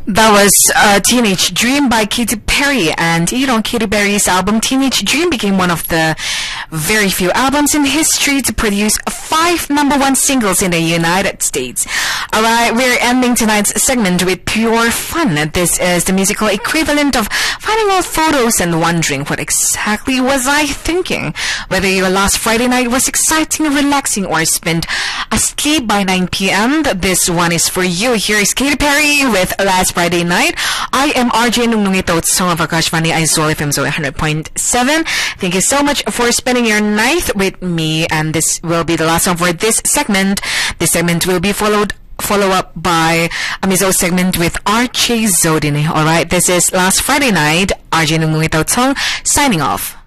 That was Teenage Dream by Katy Perry, and Katy Perry's album Teenage Dream became one of the very few albums in history to produce 5 #1 singles in the United States. Alright, we're ending tonight's segment with pure fun. This is the musical equivalent of finding old photos and wondering what exactly was I thinking. Whether your last Friday night was exciting, relaxing, or spent asleep by 9 p.m., this one is for you. Here is Katy Perry with Last Friday Night. I am RJ Nungnungito, song of Akashvani Aizol FM 100.7. Thank you so much for spending your night with me, and this will be the last song for this segment. This segment will be follow up by a Mizo segment with RJ Zodine. Alright, this is Last Friday Night, RJ Nungnungito song, signing off.